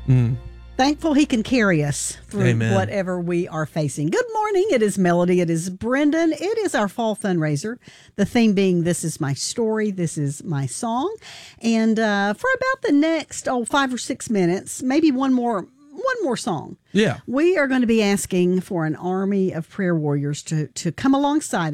Thankful he can carry us through whatever we are facing. Good morning. It is Melody. It is Brendan. It is our fall fundraiser. The theme being, this is my story. This is my song. And for about the next 5 or 6 minutes, maybe one more song. Yeah. We are going to be asking for an army of prayer warriors to come alongside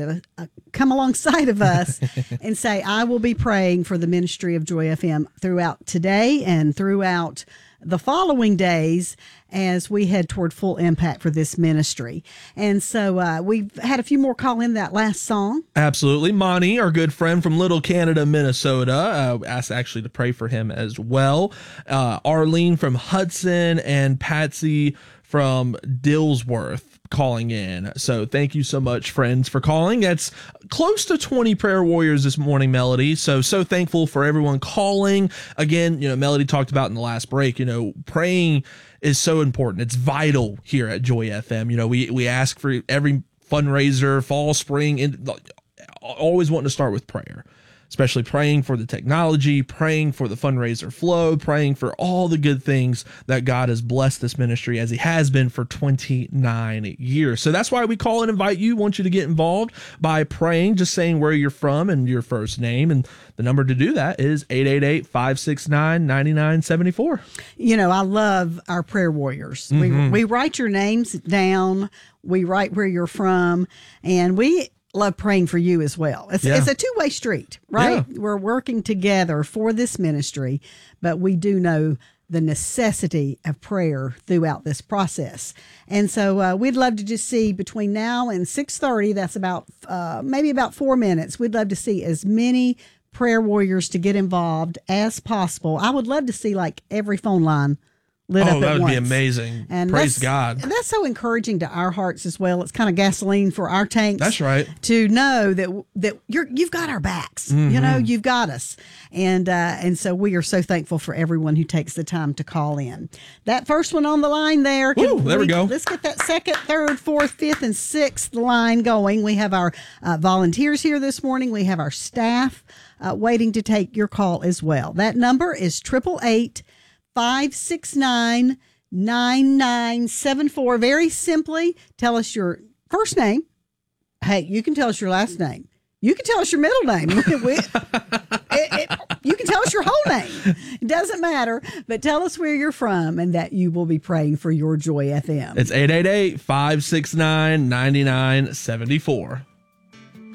of us and say, I will be praying for the ministry of Joy FM throughout today and throughout the following days as we head toward full impact for this ministry. And so we've had a few more call in that last song. Absolutely. Monty, our good friend from Little Canada, Minnesota, asked actually to pray for him as well. Arlene from Hudson and Patsy from Dillsworth calling in. So thank you so much, friends, for calling. That's close to 20 prayer warriors this morning, Melody. So thankful for everyone calling. Again, Melody talked about in the last break, praying is so important. It's vital here at Joy FM. We ask for every fundraiser, fall, spring, and always wanting to start with prayer. Especially praying for the technology, praying for the fundraiser flow, praying for all the good things that God has blessed this ministry as he has been for 29 years. So that's why we call and invite you, want you to get involved by praying, just saying where you're from and your first name. And the number to do that is 888-569-9974. I love our prayer warriors. We write your names down. We write where you're from, and we love praying for you as well. It's a two-way street, right? Yeah. We're working together for this ministry, but we do know the necessity of prayer throughout this process. And so we'd love to just see between now and 6:30, that's about maybe about 4 minutes, we'd love to see as many prayer warriors to get involved as possible. I would love to see like every phone line lit up at that would once. be amazing. And praise God. And that's so encouraging to our hearts as well. It's kind of gasoline for our tanks. That's right. To know that you've got our backs. You've got us. And so we are so thankful for everyone who takes the time to call in. That first one on the line there. There we go. Let's get that second, third, fourth, fifth, and sixth line going. We have our volunteers here this morning. We have our staff waiting to take your call as well. That number is 888-569-9974. Very simply, tell us your first name. Hey, you can tell us your last name. You can tell us your middle name. You can tell us your whole name. It doesn't matter, but tell us where you're from and that you will be praying for your Joy FM. It's 888-569-9974.